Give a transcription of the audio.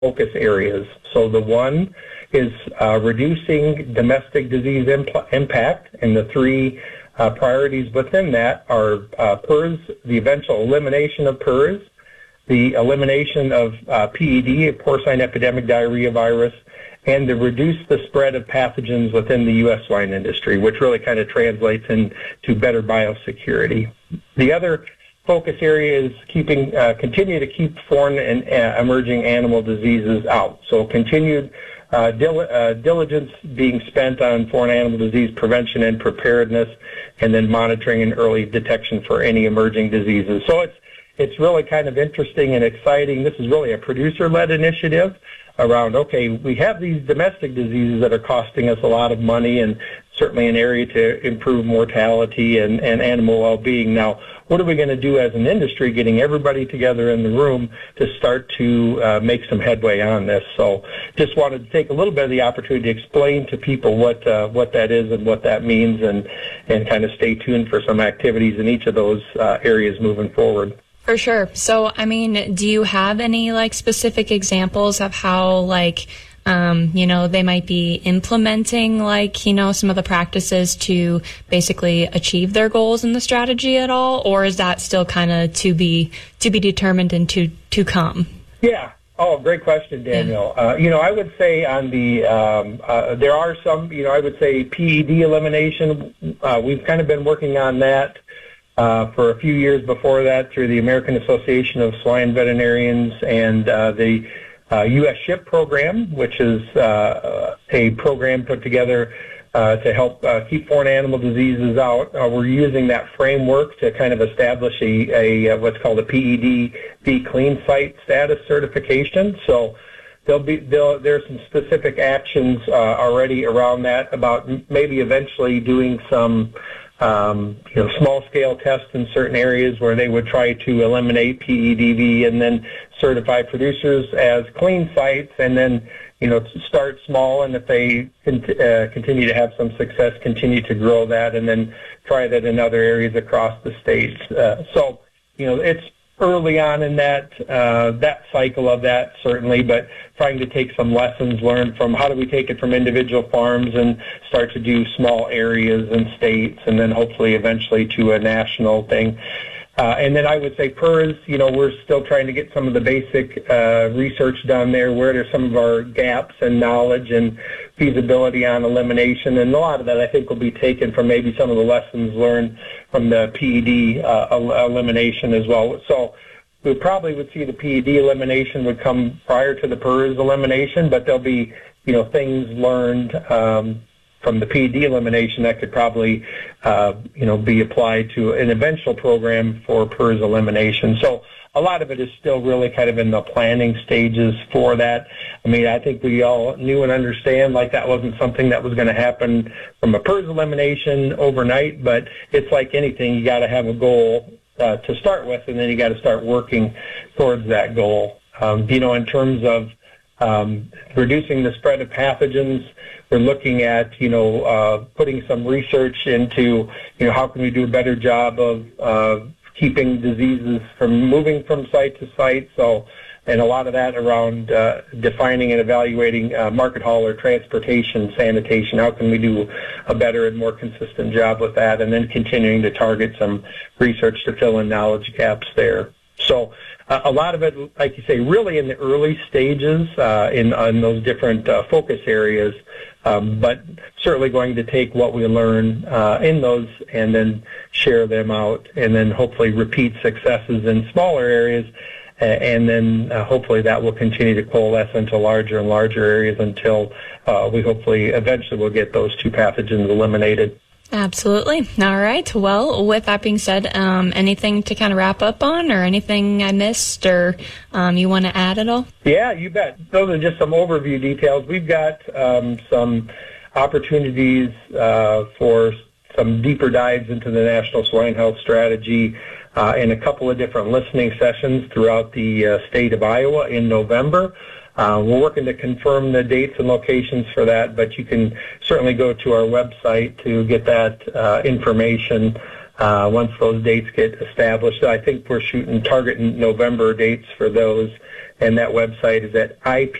focus areas. So the one is reducing domestic disease impact, and the three priorities within that are PRRS, the eventual elimination of PRRS, the elimination of PED, porcine epidemic diarrhea virus, and to reduce the spread of pathogens within the U.S. swine industry, which really kind of translates into better biosecurity. The other focus area is continue to keep foreign and emerging animal diseases out. So continued diligence being spent on foreign animal disease prevention and preparedness, and then monitoring and early detection for any emerging diseases. So it's really kind of interesting and exciting. This is really a producer-led initiative around, okay, we have these domestic diseases that are costing us a lot of money and certainly an area to improve mortality and animal well-being. Now, what are we going to do as an industry, getting everybody together in the room to start to make some headway on this? So just wanted to take a little bit of the opportunity to explain to people what that is and what that means, and kind of stay tuned for some activities in each of those areas moving forward. For sure. So, I mean, do you have any, specific examples of how, they might be implementing, some of the practices to basically achieve their goals in the strategy at all? Or is that still kind of to be determined and to come? Yeah. Oh, great question, Daniel. Yeah. I would say on the, there are some, I would say PED elimination. We've kind of been working on that for a few years before that through the American Association of Swine Veterinarians and the U.S. SHIP program, which is a program put together to help keep foreign animal diseases out. We're using that framework to kind of establish a what's called a PED clean site status certification. So there's some specific actions already around that about maybe eventually doing some small-scale tests in certain areas where they would try to eliminate PEDV and then certify producers as clean sites, and then, start small, and if they continue to have some success, continue to grow that, and then try that in other areas across the states. It's early on in that cycle of that, certainly, but trying to take some lessons learned from how do we take it from individual farms and start to do small areas and states, and then hopefully eventually to a national thing. And then I would say PRRS, we're still trying to get some of the basic research done there. Where are some of our gaps in knowledge and feasibility on elimination? And a lot of that, I think, will be taken from maybe some of the lessons learned from the PED elimination as well. So we probably would see the PED elimination would come prior to the PRRS elimination, but there'll be, things learned from the PED elimination that could probably, be applied to an eventual program for PRRS elimination. So a lot of it is still really kind of in the planning stages for that. I mean, I think we all knew and understand that wasn't something that was going to happen from a PRRS elimination overnight, but it's like anything, you got to have a goal to start with, and then you got to start working towards that goal. In terms of reducing the spread of pathogens, we're looking at, putting some research into, how can we do a better job of keeping diseases from moving from site to site. So, and a lot of that around defining and evaluating market haul or transportation, sanitation. How can we do a better and more consistent job with that? And then continuing to target some research to fill in knowledge gaps there. So a lot of it, like you say, really in the early stages in those different focus areas, but certainly going to take what we learn in those and then share them out, and then hopefully repeat successes in smaller areas, and then hopefully that will continue to coalesce into larger and larger areas until we hopefully eventually will get those two pathogens eliminated. Absolutely. All right. Well, with that being said, anything to kind of wrap up on, or anything I missed, or you want to add at all? Yeah, you bet. Those are just some overview details. We've got some opportunities for some deeper dives into the National Swine Health Strategy in a couple of different listening sessions throughout the state of Iowa in November. We're working to confirm the dates and locations for that, but you can certainly go to our website to get that information once those dates get established. So I think we're targeting November dates for those, and that website is at